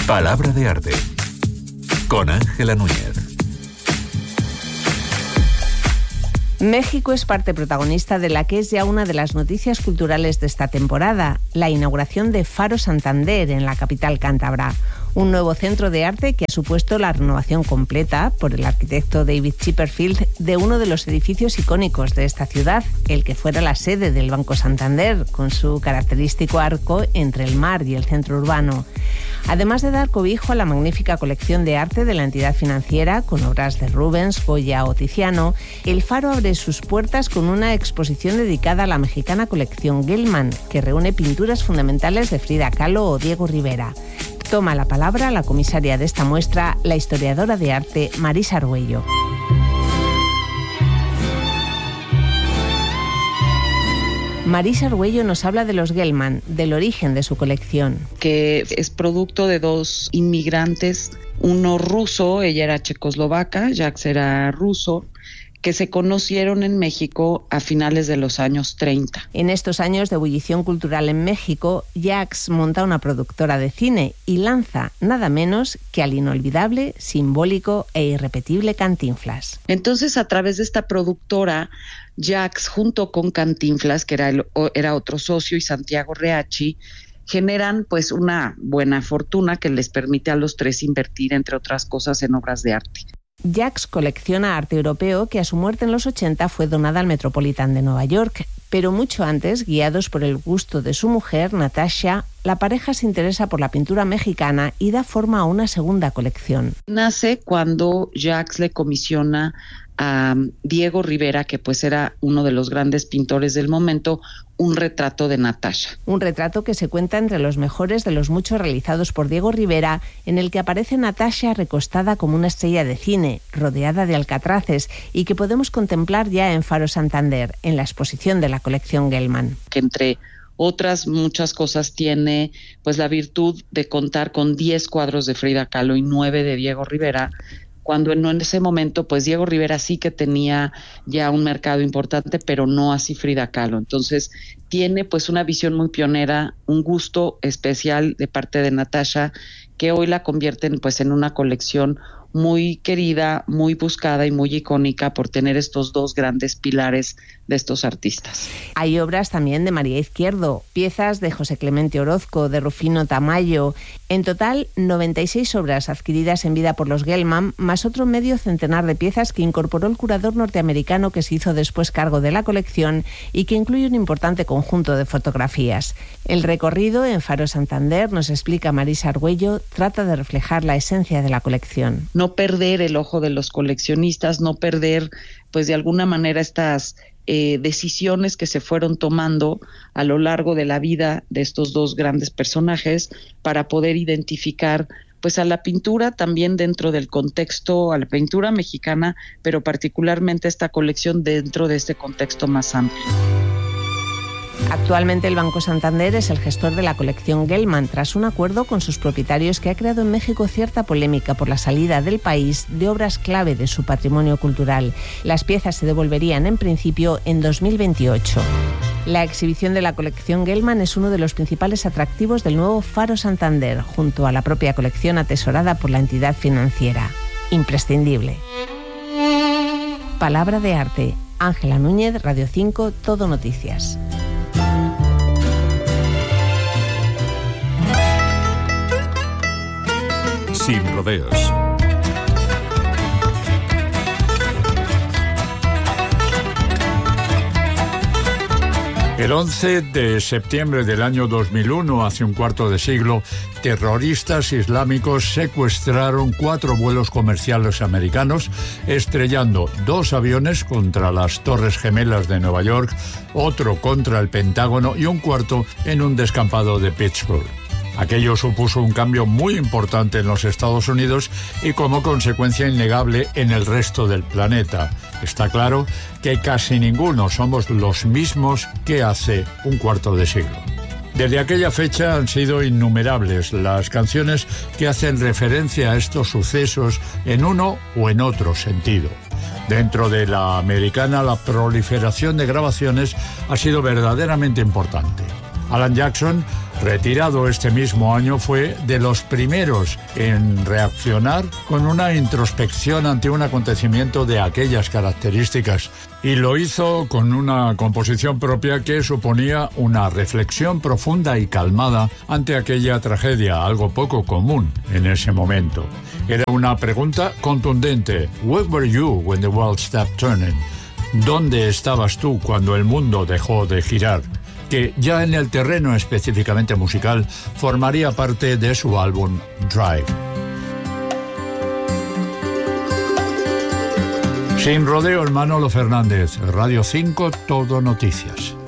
Palabra de arte con Ángela Núñez. México es parte protagonista de la que es ya una de las noticias culturales de esta temporada, la inauguración de Faro Santander en la capital cántabra. Un nuevo centro de arte que ha supuesto la renovación completa por el arquitecto David Chipperfield de uno de los edificios icónicos de esta ciudad, el que fuera la sede del Banco Santander, con su característico arco entre el mar y el centro urbano. Además de dar cobijo a la magnífica colección de arte de la entidad financiera, con obras de Rubens, Goya o Tiziano, el Faro abre sus puertas con una exposición dedicada a la mexicana colección Gelman, que reúne pinturas fundamentales de Frida Kahlo o Diego Rivera. Toma la palabra la comisaria de esta muestra, la historiadora de arte Marisa Argüello. Marisa Argüello nos habla de los Gelman, del origen de su colección. Que es producto de dos inmigrantes, uno ruso, ella era checoslovaca, Jacques era ruso, que se conocieron en México a finales de los años 30. En estos años de ebullición cultural en México, Jacques monta una productora de cine y lanza nada menos que al inolvidable, simbólico e irrepetible Cantinflas. Entonces, a través de esta productora, Jacques, junto con Cantinflas, que era otro socio, y Santiago Reacci, generan pues una buena fortuna que les permite a los tres invertir, entre otras cosas, en obras de arte. Jacques colecciona arte europeo que a su muerte en los 80 fue donada al Metropolitan de Nueva York, pero mucho antes, guiados por el gusto de su mujer, Natasha, la pareja se interesa por la pintura mexicana y da forma a una segunda colección. Nace cuando Jacques le comisiona a Diego Rivera, que pues era uno de los grandes pintores del momento, un retrato de Natasha. Un retrato que se cuenta entre los mejores de los muchos realizados por Diego Rivera, en el que aparece Natasha recostada como una estrella de cine, rodeada de alcatraces, y que podemos contemplar ya en Faro Santander, en la exposición de la colección Gelman. Que entre otras muchas cosas tiene pues la virtud de contar con 10 cuadros de Frida Kahlo y 9 de Diego Rivera, cuando en ese momento pues Diego Rivera sí que tenía ya un mercado importante, pero no así Frida Kahlo. Entonces tiene pues una visión muy pionera, un gusto especial de parte de Natasha, que hoy la convierten pues en una colección muy querida, muy buscada y muy icónica por tener estos dos grandes pilares de estos artistas. Hay obras también de María Izquierdo, piezas de José Clemente Orozco, de Rufino Tamayo. En total, 96 obras adquiridas en vida por los Gelman, más otro medio centenar de piezas que incorporó el curador norteamericano que se hizo después cargo de la colección y que incluye un importante conjunto de fotografías. El recorrido en Faro Santander, nos explica Marisa Argüello, trata de reflejar la esencia de la colección. No perder el ojo de los coleccionistas, no perder, pues de alguna manera estas decisiones que se fueron tomando a lo largo de la vida de estos dos grandes personajes para poder identificar pues a la pintura también dentro del contexto, a la pintura mexicana, pero particularmente esta colección dentro de este contexto más amplio. Actualmente el Banco Santander es el gestor de la colección Gelman, tras un acuerdo con sus propietarios que ha creado en México cierta polémica por la salida del país de obras clave de su patrimonio cultural. Las piezas se devolverían en principio en 2028. La exhibición de la colección Gelman es uno de los principales atractivos del nuevo Faro Santander, junto a la propia colección atesorada por la entidad financiera. Imprescindible. Palabra de arte. Ángela Núñez, Radio 5, Todo Noticias. Sin rodeos. El 11 de septiembre del año 2001, hace un cuarto de siglo, terroristas islámicos secuestraron 4 vuelos comerciales americanos, estrellando 2 aviones contra las Torres Gemelas de Nueva York, otro contra el Pentágono y un cuarto en un descampado de Pittsburgh. Aquello supuso un cambio muy importante en los Estados Unidos y como consecuencia innegable en el resto del planeta. Está claro que casi ninguno somos los mismos que hace un cuarto de siglo. Desde aquella fecha han sido innumerables las canciones que hacen referencia a estos sucesos en uno o en otro sentido. Dentro de la americana, la proliferación de grabaciones ha sido verdaderamente importante. Alan Jackson, retirado este mismo año, fue de los primeros en reaccionar con una introspección ante un acontecimiento de aquellas características, y lo hizo con una composición propia que suponía una reflexión profunda y calmada ante aquella tragedia, algo poco común en ese momento. Era una pregunta contundente: Where were you when the world stopped turning? ¿Dónde estabas tú cuando el mundo dejó de girar? Que ya en el terreno específicamente musical formaría parte de su álbum Drive. Sin rodeos, Manolo Fernández, Radio 5, Todo Noticias.